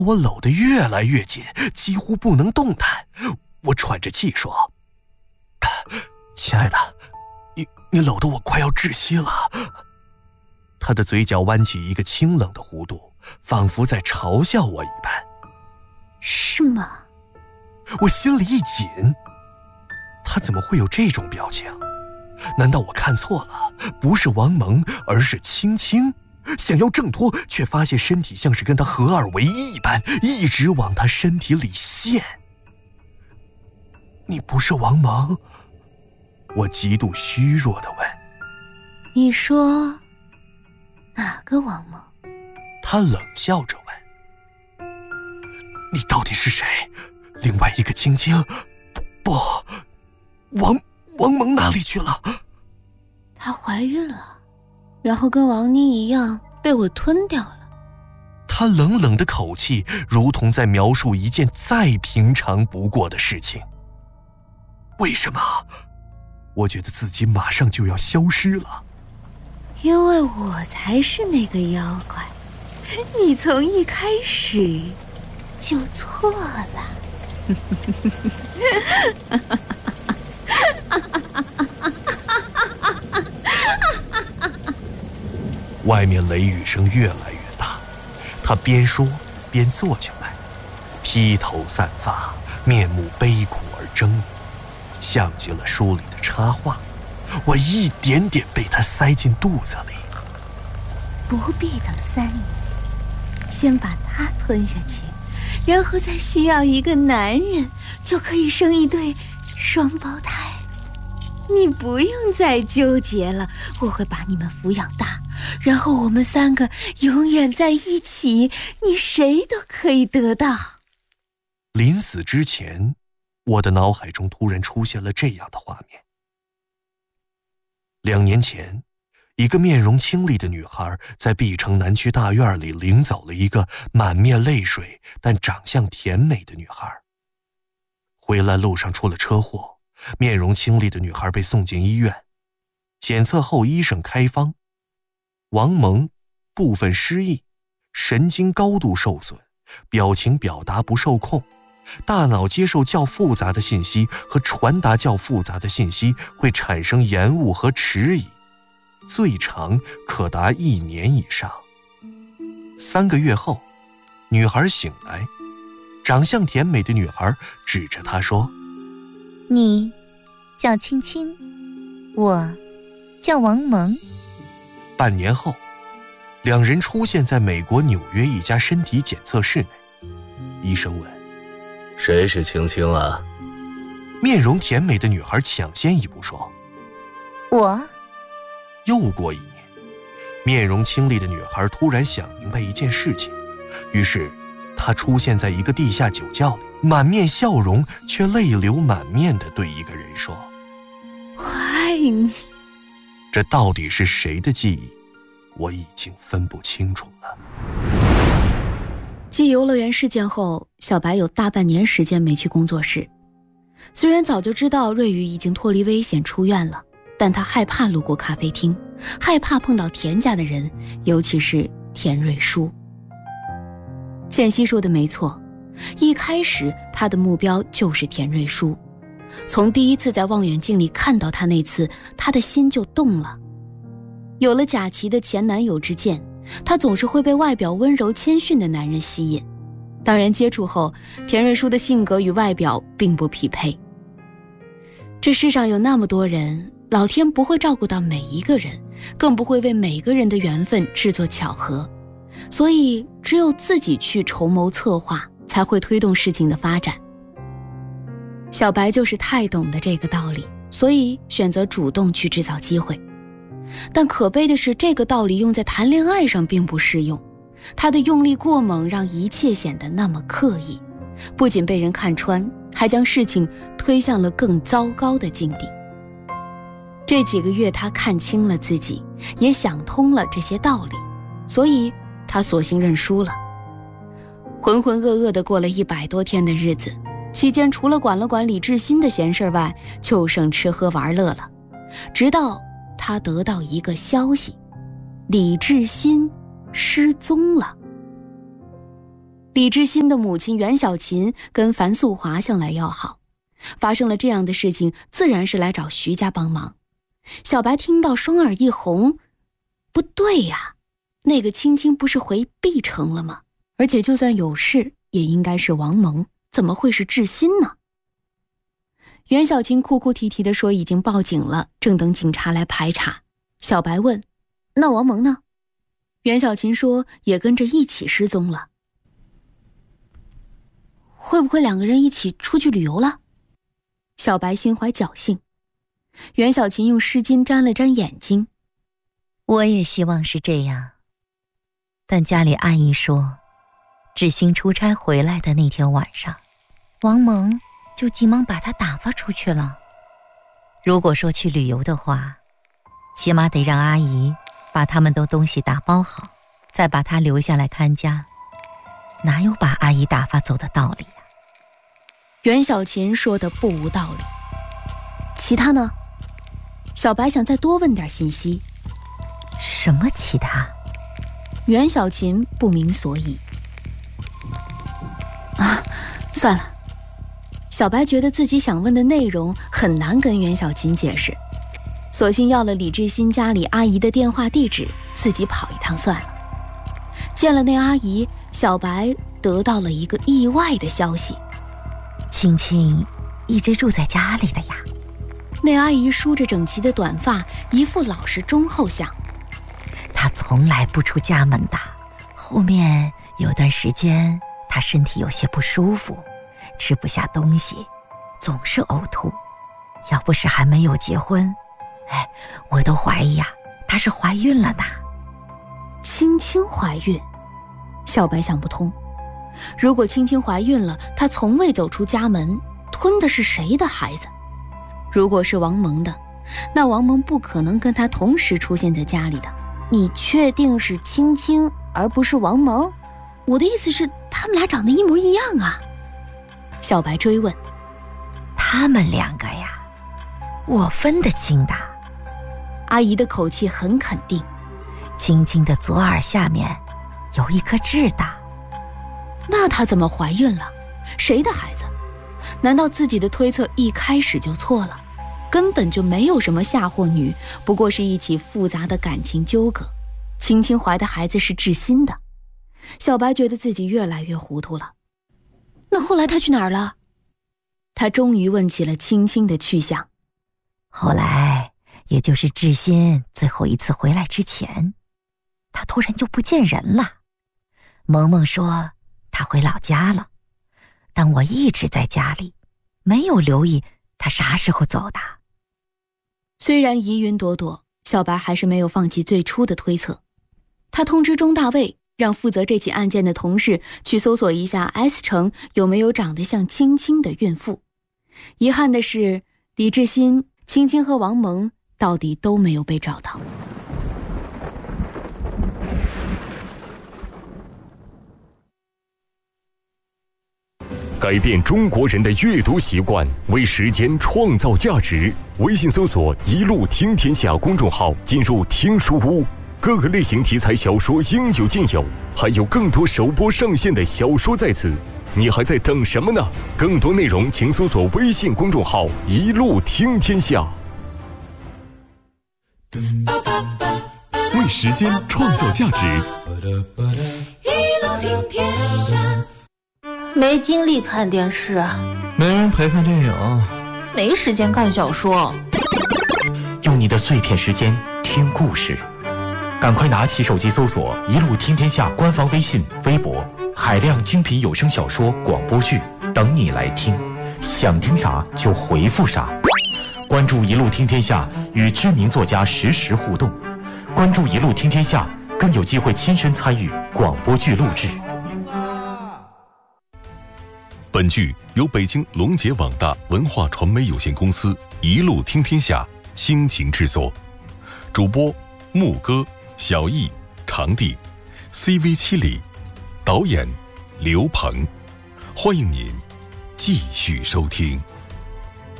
我搂得越来越紧，几乎不能动弹。我喘着气说：“亲爱的，你搂得我快要窒息了。”他的嘴角弯起一个清冷的弧度，仿佛在嘲笑我一般。 是吗？ 我心里一紧，他怎么会有这种表情？难道我看错了？不是王蒙，而是青青？想要挣脱，却发现身体像是跟他合二为一一般，一直往他身体里陷。你不是王蒙？我极度虚弱地问。 你说哪个王蒙？ 他冷笑着问。你到底是谁？另外一个晶晶？不，王蒙哪里去了？ 她怀孕了，然后跟王妮一样被我吞掉了。 他冷冷的口气如同在描述一件再平常不过的事情。为什么？我觉得自己马上就要消失了。 因为我才是那个妖怪，你从一开始就错了。 外面雷雨声越来越大，他边说边坐起来，披头散发，面目悲苦而狰狞，像极了书里的插画。我一点点被他塞进肚子里。 不必等3年，先把它吞下去，然后再需要一个男人，就可以生一对双胞胎。你不用再纠结了，我会把你们抚养大，然后我们3个永远在一起，你谁都可以得到。 临死之前，我的脑海中突然出现了这样的画面。2年前，一个面容清丽的女孩在碧城南区大院里领走了一个满面泪水但长相甜美的女孩。回来路上出了车祸，面容清丽的女孩被送进医院，检测后医生开方：王蒙部分失忆，神经高度受损，表情表达不受控，大脑接受较复杂的信息和传达较复杂的信息会产生延误和迟疑，最长可达1年以上。3个月后，女孩醒来，长相甜美的女孩指着她说：“ 你叫青青，我叫王蒙。” 半年后，2人出现在美国纽约一家身体检测室内。医生问：“ 谁是青青啊？” 面容甜美的女孩抢先一步说：“ 我。” 又过1年，面容清丽的女孩突然想明白一件事情，于是她出现在一个地下酒窖里，满面笑容却泪流满面地对一个人说：“ 我爱你。” 这到底是谁的记忆，我已经分不清楚了。 继游乐园事件后，小白有大半年时间没去工作室。虽然早就知道瑞宇已经脱离危险出院了，但他害怕路过咖啡厅，害怕碰到田家的人，尤其是田瑞书。倩熙说的没错，一开始他的目标就是田瑞书。从第一次在望远镜里看到他那次，他的心就动了。有了贾琪的前男友之见，他总是会被外表温柔谦逊的男人吸引。当然接触后，田瑞书的性格与外表并不匹配。这世上有那么多人，老天不会照顾到每一个人，更不会为每个人的缘分制作巧合，所以只有自己去筹谋策划，才会推动事情的发展。小白就是太懂得这个道理，所以选择主动去制造机会。但可悲的是，这个道理用在谈恋爱上并不适用，他的用力过猛让一切显得那么刻意，不仅被人看穿，还将事情推向了更糟糕的境地。这几个月他看清了自己，也想通了这些道理，所以他索性认输了。浑浑噩噩地过了100多天的日子，期间除了管了管李志新的闲事外，就剩吃喝玩乐了。直到他得到一个消息，李志新失踪了。 李志新的母亲袁小琴跟樊素华向来要好，发生了这样的事情，自然是来找徐家帮忙。小白听到双耳一红，不对呀，那个青青不是回碧城了吗？而且就算有事，也应该是王蒙，怎么会是志新呢？袁小琴哭哭啼啼地说已经报警了，正等警察来排查。小白问：那王蒙呢？袁小琴说也跟着一起失踪了。会不会两个人一起出去旅游了？小白心怀侥幸。袁小琴用湿巾沾了沾眼睛。 我也希望是这样，但家里阿姨说，志兴出差回来的那天晚上，王蒙就急忙把他打发出去了。如果说去旅游的话，起码得让阿姨把他们的东西打包好，再把他留下来看家，哪有把阿姨打发走的道理呀？ 袁小琴说的不无道理。其他呢？小白想再多问点信息。 什么其他？ 袁小琴不明所以。算了。小白觉得自己想问的内容很难跟袁小琴解释，索性要了李志新家里阿姨的电话地址，自己跑一趟算了。见了那阿姨，小白得到了一个意外的消息： 青青一直住在家里的呀。 那阿姨梳着整齐的短发，一副老实忠厚相。 她从来不出家门的，后面有段时间她身体有些不舒服，吃不下东西，总是呕吐。要不是还没有结婚，我都怀疑她是怀孕了呢。 青青怀孕？小白想不通。如果青青怀孕了，她从未走出家门，吞的是谁的孩子？如果是王蒙的，那王蒙不可能跟她同时出现在家里的。你确定是青青而不是王蒙？我的意思是他们俩长得一模一样啊。小白追问。 他们两个呀，我分得清的。 阿姨的口气很肯定。 青青的左耳下面有一颗痣的。 那她怎么怀孕了？谁的孩子？难道自己的推测一开始就错了？根本就没有什么嫁祸女，不过是一起复杂的感情纠葛。青青怀的孩子是志新的。小白觉得自己越来越糊涂了。那后来他去哪儿了？他终于问起了青青的去向。 后来也就是志新最后一次回来之前，他突然就不见人了。萌萌说他回老家了，但我一直在家里，没有留意他啥时候走的。 虽然疑云朵朵，小白还是没有放弃最初的推测。他通知钟大卫，让负责这起案件的同事去搜索一下 S 城有没有长得像青青的孕妇。遗憾的是，李志新、青青和王蒙到底都没有被找到。 改变中国人的阅读习惯，为时间创造价值。微信搜索“一路听天下”公众号，进入听书屋，各个类型题材小说应有尽有，还有更多首播上线的小说在此。你还在等什么呢？更多内容请搜索微信公众号“一路听天下”。 为时间创造价值， 一路听天下。 没精力看电视， 没人陪看电影， 没时间看小说。 用你的碎片时间听故事，赶快拿起手机搜索“一路听天下”官方微信、微博，海量精品有声小说、广播剧等你来听，想听啥就回复啥。关注“一路听天下”，与知名作家实时互动。关注“一路听天下”，更有机会亲身参与广播剧录制。 本剧由北京龙杰网大文化传媒有限公司一路听天下倾情制作，主播牧歌、小易、长地 ，CV7里，导演刘鹏。欢迎您继续收听。